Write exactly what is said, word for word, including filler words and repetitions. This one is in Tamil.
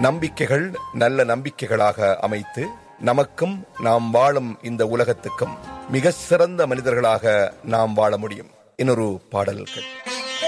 நம்பிக்கைகள் நல்ல நம்பிக்கைகளாக அமைத்து நமக்கும் நாம் வாழும் இந்த உலகத்துக்கும் மிக சிறந்த மனிதர்களாக நாம் வாழ முடியும். இன்னொரு பாடல்கள்.